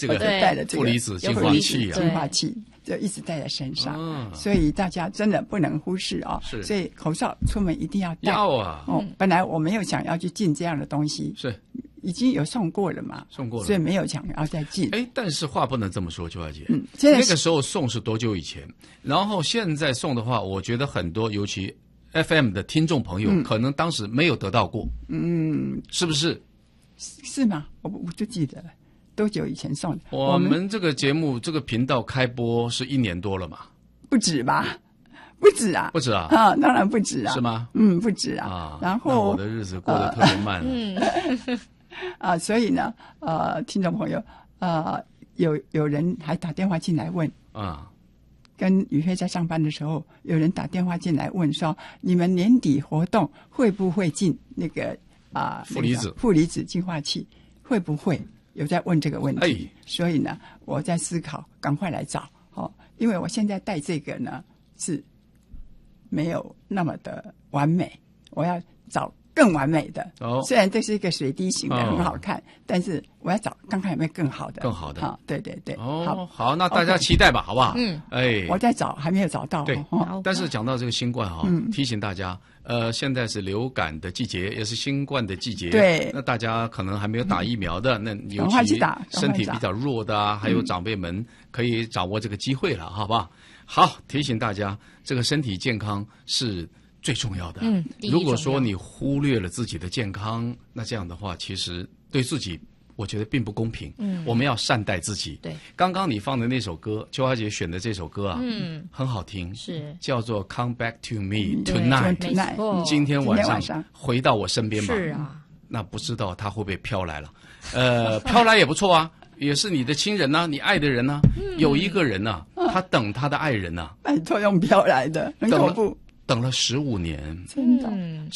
这个带了这个负离子净化器啊， 净化器就一直带在身上，所以大家真的不能忽视啊。 是， 所以口罩出门一定要戴。 要啊。 本来我没有想要去进这样的东西， 是已经有送过了嘛， 送过了， 所以没有想要再进。 但是话不能这么说，邱小姐。 现在那个时候送是多久以前？然后现在送的话，我觉得很多，尤其 FM 的听众朋友，可能当时没有得到过。是不是？ 是吗？我就记得了。多久以前送的？ 我们这个节目这个频道开播是1年多了嘛？ 不止吧？不止啊！ 不止啊！ 当然不止啊！ 是吗？ 不止啊！然后那我的日子过得特别慢了。 所以呢，听众朋友，有人还打电话进来问跟宇飞在上班的时候，有人打电话进来问说，你们年底活动会不会进那个负离子净化器？会不会？有在问这个问题，所以呢，我在思考，赶快来找因为我现在带这个呢是没有那么的完美，我要找更完美的。虽然这是一个水滴型的，很好看，但是我要找看看有没有更好的。对对对。 好，那大家期待吧，好不好？ 我在找，还没有找到。 对，但是讲到这个新冠提醒大家。现在是流感的季节，也是新冠的季节。 对， 那大家可能还没有打疫苗的，那尤其身体比较弱的还有长辈们，可以掌握这个机会了，好不好？好，提醒大家，这个身体健康是最重要的。如果说你忽略了自己的健康，那这样的话，其实对自己我觉得并不公平。我们要善待自己。 对， 刚刚你放的那首歌，邱小姐选的这首歌很好听， 是叫做 Come Back to Me Tonight。今天晚上回到我身边吧。 是啊， 那不知道他会不会飘来了？飘来也不错啊，也是你的亲人啊，你爱的人啊。有一个人啊，他等他的爱人啊， 拜托用飘来的，很恐怖。 等了15年， 真的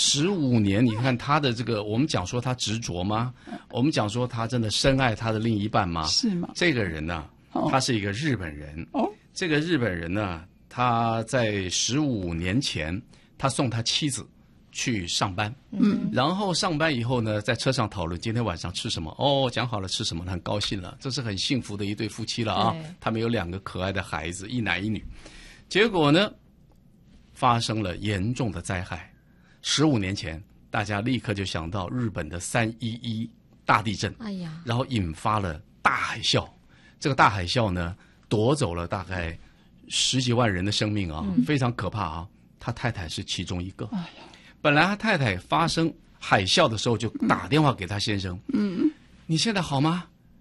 15年。你看他的这个，我们讲说他执着吗？我们讲说他真的深爱他的另一半吗？ 是吗？ 这个人呢，他是一个日本人。这个日本人呢，他在15年前，他送他妻子去上班。然后上班以后呢，在车上讨论今天晚上吃什么。讲好了吃什么，很高兴了，这是很幸福的一对夫妻了啊。他们有2个可爱的孩子，一男一女。结果呢，发生了严重的灾害。15年前，大家立刻就想到日本的311大地震，然后引发了大海啸。这个大海啸呢，夺走了大概10几万人的生命啊，非常可怕啊。他太太是其中一个。本来他太太发生海啸的时候就打电话给他先生，你现在好吗？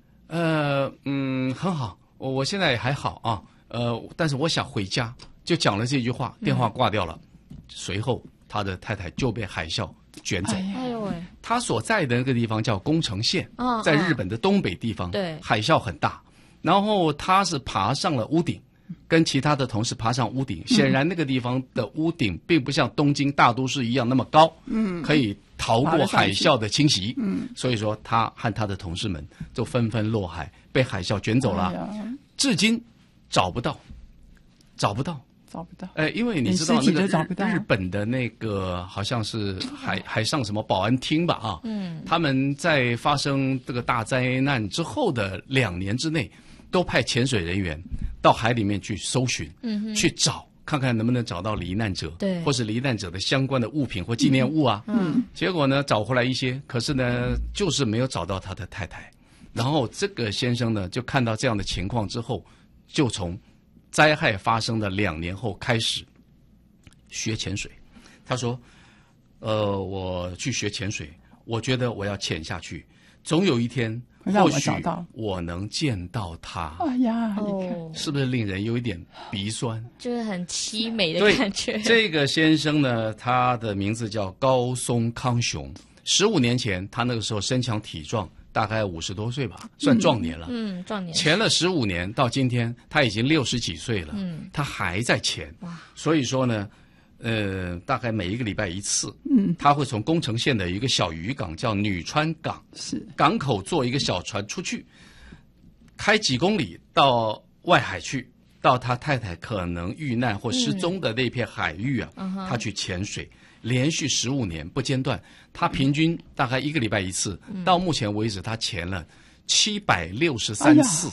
很好，我现在还好啊，但是我想回家。就讲了这句话，电话挂掉了。随后，他的太太就被海啸卷走。他所在的那个地方叫宫城县，在日本的东北地方。 对， 海啸很大。然后他是爬上了屋顶，跟其他的同事爬上屋顶。显然，那个地方的屋顶并不像东京大都市一样那么高，可以逃过海啸的侵袭。所以说，他和他的同事们就纷纷落海，被海啸卷走了。至今找不到。因为你知道那个日本的那个好像是海上什么保安厅吧啊，他们在发生这个大灾难之后的2年之内，都派潜水人员到海里面去搜寻，去找看看能不能找到罹难者，或是罹难者的相关的物品或纪念物啊。结果呢找回来一些，可是呢就是没有找到他的太太。然后这个先生呢就看到这样的情况之后，就从灾害发生的2年后开始学潜水。他说我去学潜水，我觉得我要潜下去，总有一天或许我能见到他。是不是令人有一点鼻酸？ 就是很凄美的感觉。 这个先生呢，他的名字叫高松康雄。15年前，他那个时候身强体壮，大概50多岁吧，算壮年了。 壮年。 潜了15年，到今天他已经60几岁了。他还在潜。所以说呢，大概每一个礼拜1次。他会从宫城县的一个小渔港叫女川港，港口坐一个小船出去，开几公里到外海去，到他太太可能遇难或失踪的那片海域啊，他去潜水。连续15年不间断，他平均大概1个礼拜1次。到目前为止，他潜了763次。